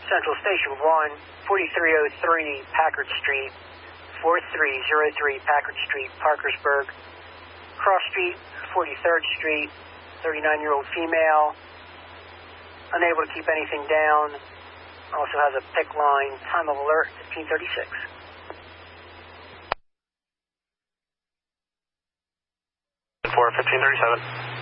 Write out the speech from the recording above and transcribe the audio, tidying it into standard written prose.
Central Station 1, 4303 Packard Street, 4303 Packard Street, Parkersburg. Cross Street, 43rd Street, 39-year-old female, unable to keep anything down. Also has a PIC line. Time of alert, 1536. 1537.